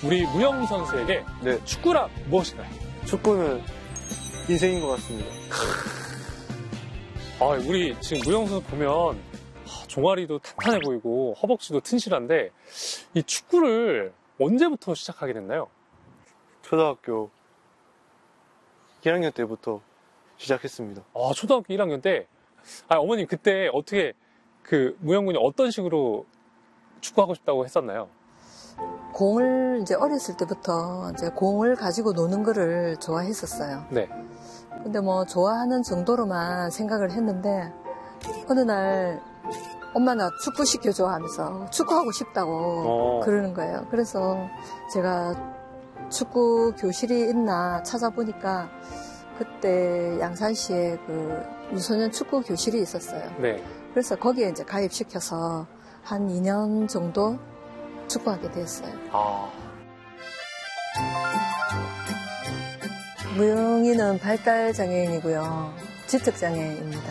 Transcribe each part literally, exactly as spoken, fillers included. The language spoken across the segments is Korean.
우리 무영 선수에게 네. 축구란 무엇인가요? 축구는 인생인 것 같습니다. 아, 우리 지금 무영 선수 보면 종아리도 탄탄해 보이고 허벅지도 튼실한데 이 축구를 언제부터 시작하게 됐나요? 초등학교 일 학년 때부터 시작했습니다. 아, 초등학교 일 학년 때? 아, 어머님 그때 어떻게 그 무영 군이 어떤 식으로 축구하고 싶다고 했었나요? 공을 이제 어렸을 때부터 이제 공을 가지고 노는 거를 좋아했었어요. 네. 근데 뭐 좋아하는 정도로만 생각을 했는데 어느 날 엄마 나 축구 시켜줘 하면서 축구하고 싶다고 어. 그러는 거예요. 그래서 제가 축구 교실이 있나 찾아보니까 그때 양산시에 그 유소년 축구 교실이 있었어요. 네. 그래서 거기에 이제 가입시켜서 한 이 년 정도 축구하게 됐어요. 아. 무영이는 발달장애인이고요. 지적장애인입니다.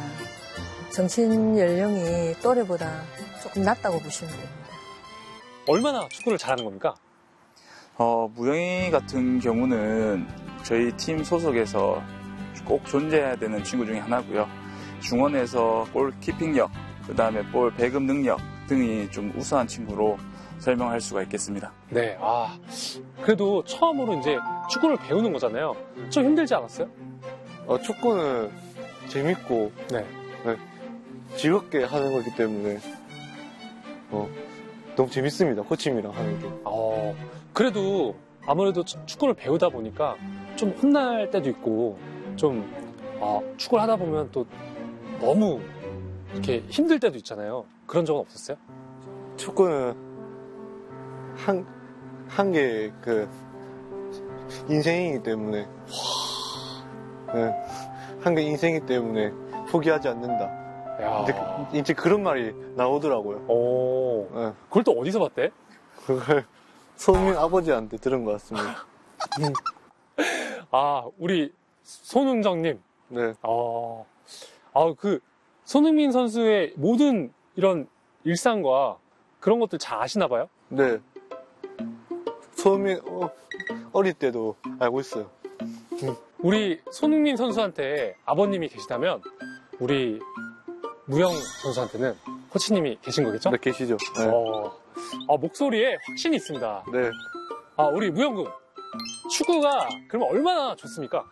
정신연령이 또래보다 조금 낮다고 보시면 됩니다. 얼마나 축구를 잘하는 겁니까? 어, 무영이 같은 경우는 저희 팀 소속에서 꼭 존재해야 되는 친구 중에 하나고요. 중원에서 볼 키핑력, 그 다음에 볼 배급 능력 등이 좀 우수한 친구로 설명할 수가 있겠습니다. 네. 아, 그래도 처음으로 이제 축구를 배우는 거잖아요. 좀 힘들지 않았어요? 어, 축구는 재밌고 네. 네, 즐겁게 하는 거기 때문에 어, 너무 재밌습니다. 코치님이랑 하는 게. 어, 그래도 아무래도 축구를 배우다 보니까 좀 혼날 때도 있고 좀 아, 축구를 하다 보면 또 너무 이렇게 힘들 때도 있잖아요. 그런 적은 없었어요? 축구는 한, 한 개, 그, 인생이기 때문에, 네, 한 개 인생이기 때문에 포기하지 않는다. 야. 이제, 이제 그런 말이 나오더라고요. 오, 네, 그걸 또 어디서 봤대? 그걸 손흥민 아버지한테 들은 것 같습니다. 아, 우리 손흥정님. 네, 아, 아, 그 손흥민 선수의 모든 이런 일상과 그런 것들 잘 아시나 봐요? 네. 손흥민 어, 어릴 때도 알고 있어요. 우리 손흥민 선수한테 아버님이 계시다면 우리 무영 선수한테는 코치님이 계신 거겠죠? 네, 계시죠? 네. 어, 아, 목소리에 확신이 있습니다. 네. 아, 우리 무영 군 축구가 그러면 얼마나 좋습니까?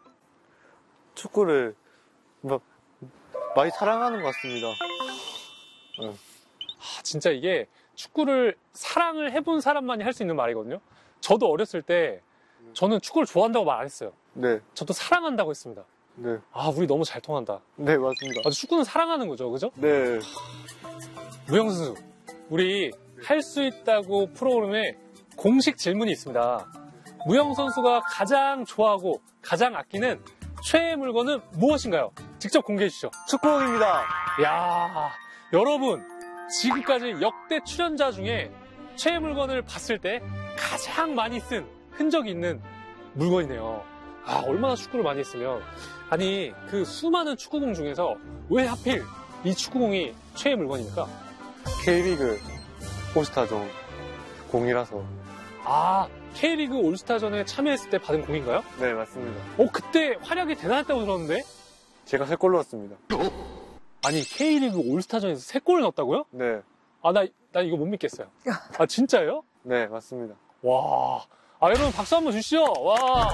축구를 막 많이 사랑하는 것 같습니다. 네. 아, 진짜 이게 축구를 사랑을 해본 사람만이 할 수 있는 말이거든요. 저도 어렸을 때 저는 축구를 좋아한다고 말 안 했어요. 네. 저도 사랑한다고 했습니다. 네. 아, 우리 너무 잘 통한다. 네, 맞습니다. 아주 축구는 사랑하는 거죠, 그죠? 네. 무영 선수, 우리 할 수 있다고 프로그램에 공식 질문이 있습니다. 무영 선수가 가장 좋아하고 가장 아끼는 최애 물건은 무엇인가요? 직접 공개해 주시죠. 축구공입니다. 야, 여러분, 지금까지 역대 출연자 중에 최애 물건을 봤을 때 가장 많이 쓴 흔적이 있는 물건이네요. 아, 얼마나 축구를 많이 했으면. 아니, 그 수많은 축구공 중에서 왜 하필 이 축구공이 최애 물건입니까? K리그 올스타전 공이라서. 아, K리그 올스타전에 참여했을 때 받은 공인가요? 네, 맞습니다. 어, 그때 활약이 대단했다고 들었는데? 제가 세 골 넣었습니다. 아니, K리그 올스타전에서 세 골을 넣었다고요? 네. 아, 나, 나 이거 못 믿겠어요. 아, 진짜예요? 네, 맞습니다. 와. 아, 여러분 박수 한번 주시죠. 와.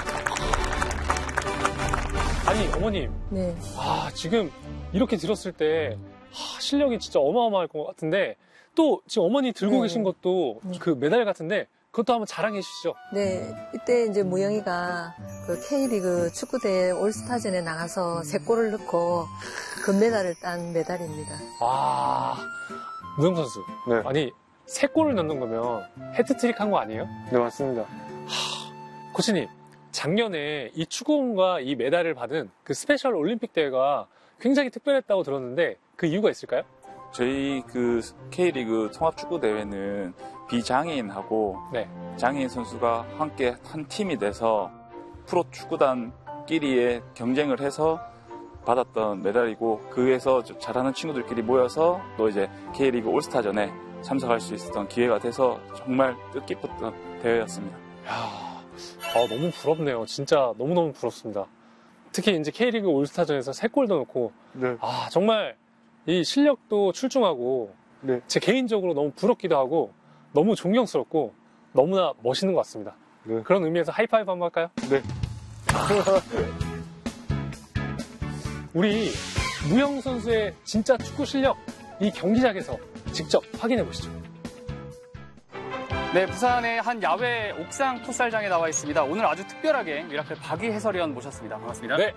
아니, 어머님. 네. 아, 지금 이렇게 들었을 때 아, 실력이 진짜 어마어마할 것 같은데 또 지금 어머니 들고 네. 계신 것도 네. 그 메달 같은데 그것도 한번 자랑해 주시죠. 네, 이때 이제 무영이가 그 K리그 축구대회 올스타전에 나가서 세 골을 넣고 금메달을 딴 메달입니다. 아, 무영 선수. 네. 아니, 세 골을 넣는 거면 헤트트릭 한 거 아니에요? 네, 맞습니다. 코치님, 작년에 이 축구공과 이 메달을 받은 그 스페셜 올림픽 대회가 굉장히 특별했다고 들었는데 그 이유가 있을까요? 저희 그 K리그 통합축구대회는 비장애인하고 네. 장애인 선수가 함께 한 팀이 돼서 프로 축구단끼리의 경쟁을 해서 받았던 메달이고 그에서 잘하는 친구들끼리 모여서 또 이제 K리그 올스타전에 참석할 수 있었던 기회가 돼서 정말 뜻깊었던 대회였습니다. 야, 아, 너무 부럽네요. 진짜 너무너무 부럽습니다. 특히 이제 K리그 올스타전에서 세 골도 넣고, 네. 아, 정말 이 실력도 출중하고, 네. 제 개인적으로 너무 부럽기도 하고, 너무 존경스럽고, 너무나 멋있는 것 같습니다. 네. 그런 의미에서 하이파이브 한번 할까요? 네. 우리 무영 선수의 진짜 축구 실력, 이 경기장에서 직접 확인해 보시죠. 네, 부산의 한 야외 옥상 풋살장에 나와 있습니다. 오늘 아주 특별하게 미라클 박위 해설위원 모셨습니다. 반갑습니다. 네.